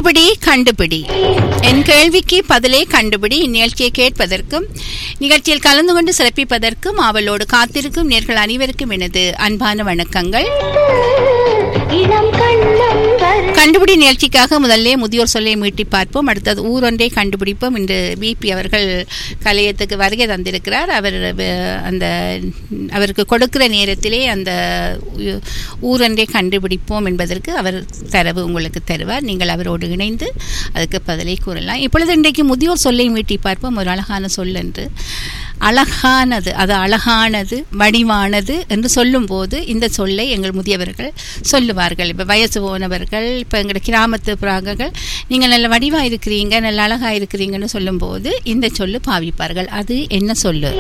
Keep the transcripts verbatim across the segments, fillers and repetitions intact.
கண்டுபிடி கண்டுபிடி என் கேள்விக்கு பதிலை கண்டுபிடி. இந்நிகழ்ச்சியை கேட்பதற்கும் நிகழ்ச்சியில் கலந்து கொண்டு சிறப்பிப்பதற்கும் அவளோடு காத்திருக்கும் நேர்கள் அனைவருக்கும் எனது அன்பான வணக்கங்கள். கண்டுபிடி நிகழ்ச்சிக்காக முதல்ல முதியோர் சொல்லை மீட்டி பார்ப்போம். அடுத்தது ஊரொன்றை கண்டுபிடிப்போம். இன்று பிபி அவர்கள் கலையத்துக்கு வருகை தந்திருக்கிறார். அவர் அந்த அவருக்கு கொடுக்கிற நேரத்திலே அந்த ஊரொன்றை கண்டுபிடிப்போம் என்பதற்கு அவர் தரவு உங்களுக்கு தருவார். நீங்கள் அவரோடு இணைந்து அதுக்கு பதிலை கூறலாம். இப்பொழுது இன்றைக்கு முதியோர் சொல்லை மீட்டி பார்ப்போம். ஒரு அழகான சொல் என்று அழகானது, அது அழகானது, வடிவானது என்று சொல்லும் போது இந்த சொல்லை எங்கள் முதியவர்கள் சொல்லுவார்கள். இப்போ வயசு போனவர்கள், இப்போ எங்கள் கிராமத்து புறாங்கள், நீங்கள் நல்ல வடிவாக இருக்கிறீங்க, நல்ல அழகாக இருக்கிறீங்கன்னு சொல்லும் போது இந்த சொல்லு பாவிப்பார்கள். அது என்ன சொல்லு?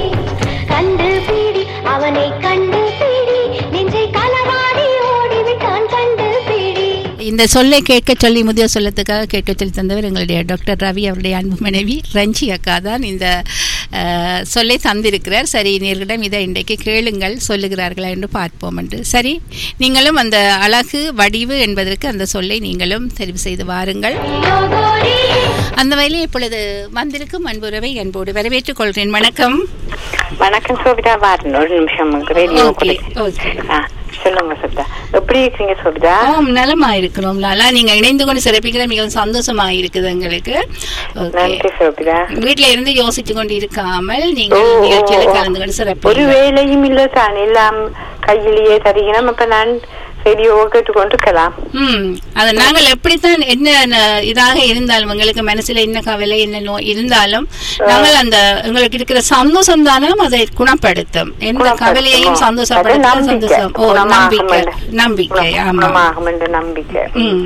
இந்த சொல்லை கேட்க சொல்லி முதியோர் சொல்லத்துக்காக கேட்க சொல்லி தந்தவர் எங்களுடைய டாக்டர் ரவி அவருடைய அன்பு மனைவி ரஞ்சி அக்கா தான் இந்த சொல்லை தந்திருக்கிறார். சரி, நேர்களிடம் இதை இன்றைக்கு கேளுங்கள், சொல்லுகிறார்களா என்று பார்ப்போம் என்று. சரி, நீங்களும் அந்த அழகு வடிவு என்பதற்கு அந்த சொல்லை நீங்களும் தெரிவு செய்து வாருங்கள். அந்த வகையில் இப்பொழுது வந்திருக்கும் அன்புறவை அன்போடு வரவேற்றுக் கொள்கிறேன். வணக்கம். வணக்கம் சோபிதா. வாரன் ஒரு நிமிஷம் சொல்லுங்க சோபிதா, எப்படி இருக்கீங்க சோபிதா? நலமா இருக்கிறோம் லாலா. நீங்க இணைந்து கொண்டு சிறப்பிக்கிற மிகவும் சந்தோஷமா இருக்குது எங்களுக்கு. நன்றி சோபிதா. வீட்டுல இருந்து யோசிச்சு கொண்டு இருக்காமல் நீங்க நிகழ்ச்சியில கலந்து கொண்டு சிறப்பு. ஒரு வேலையும் இல்ல தான், எல்லாம் கையிலேயே தருகிறோம். அப்ப நான் ரேடியோ கேட்டுக்கொண்டிருக்கலாம். ம் அது நாங்கள் எப்படித்தான் என்ன இதாக இருந்தாலும் எங்களுக்கு மனசுல என்ன கவலை என்ன நோய் இருந்தாலும் நாங்கள் அந்த எங்களுக்கு இருக்கிற சந்தோஷம் தானும் அதை குணப்படுத்தும். எந்த கவலையையும் சந்தோஷப்படுத்தும். சந்தோஷம் ஓ நம்பிக்கை நம்பிக்கை ஆமா நம்பிக்கை.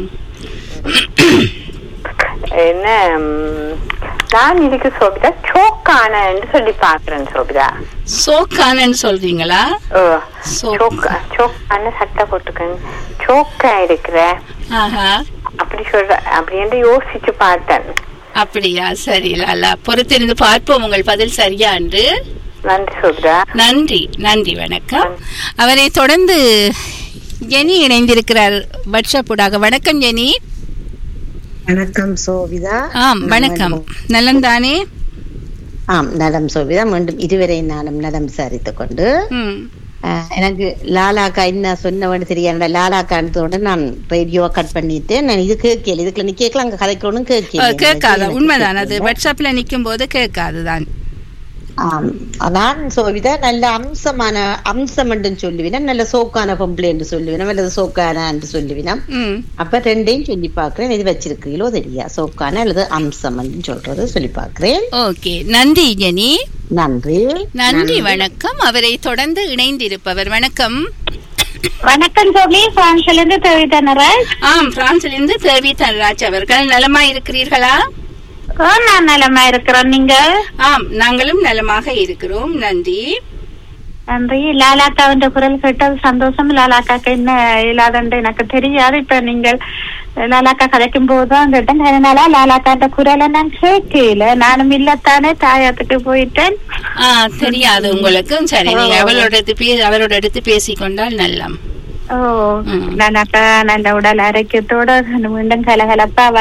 என்ன நான் இதுக்கு சோபிதா சோக்கான என்று சொல்லி பாக்குறேன் சோபிதா. சோக்கானன்னு சொல்றீங்களா? சோக்கான சட்டை போட்டுக்கேன், சோக்கா இருக்கிற அப்படி சொல்ற அப்படி என்று யோசிச்சு பார்த்தேன். அப்படியா? சரி லாலா, பொறுத்திருந்து பார்ப்போம் உங்கள் பதில் சரியா என்று. நன்றி சோபிதா. நன்றி நன்றி, வணக்கம். அவரை தொடர்ந்து ஜெனி இணைந்திருக்கிறார் வாட்ஸ்அப்புடாக. வணக்கம் ஜெனி. வணக்கம் சோபிதா. ஆம் வணக்கம். நலம் தானே? ஆம் நலம் சோபிதா. மீண்டும் இதுவரை நானும் நலம் விசாரித்துக் கொண்டு எனக்கு லாலாக்கா என்ன சொன்னவன்னு தெரியாத லாலாக்கானதோட நான் ரேடியோவை கட் பண்ணிட்டு நான் இது கேட்கல. இதுக்குள்ள நீ கேட்கலாம், அங்க கதைக்கணும் கேட்கல. கேட்காத உண்மைதான், அது வாட்ஸ்அப்ல நிக்கும் போது கேட்காதுதான். ஆம் அதான் சோபிதா. நல்ல அம்சமான அம்சம் என்று சொல்லுவினம், நல்ல சோக்கான பொம்பளை என்று சொல்லுவினம், அல்லது சோக்கான என்று சொல்லுவினம். அப்ப ரெண்டையும் சொல்லி பாக்குறேன். இது வச்சிருக்கீங்களோ தெரியா, சோக்கான அல்லது அம்சம் என்று சொல்றது சொல்லி பாக்குறேன். ஓகே, நன்றி ஜெனி. நன்றி நன்றி, வணக்கம். அவரை தொடர்ந்து இணைந்திருப்பவர். வணக்கம். வணக்கம் சோபி. பிரான்ஸ்ல இருந்து தேவி தனராஜ். ஆம், பிரான்ஸ்ல இருந்து தேவி தனராஜ் அவர்கள். நலமா இருக்கிறீர்களா? நான் நலமா இருக்கிறோம். நீங்க? ஆம், நாங்களும் நலமாக இருக்கிறோம். நன்றி நன்றி. லாலாக்கா என்ற குரல் கேட்டது சந்தோஷம். லாலாக்காக்கு என்ன இல்லாதன்று எனக்கு தெரியாது. இப்ப நீங்கள் லாலாக்கா கதைக்கும் போதுதான் கேட்டேன். அதனால லாலாக்கா குரலை நான் கேட்கல. நானும் இல்லத்தானே தாயத்துக்கு போயிட்டேன். ஆஹ் தெரியாது உங்களுக்கும். சரி, நீங்க அவளோட அவரோட எடுத்து பேசிக்கொண்டால் நல்லம். ஓ லாலாக்கா நல்ல உடல் ஆரோக்கியத்தோட மீண்டும் கலகலப்பா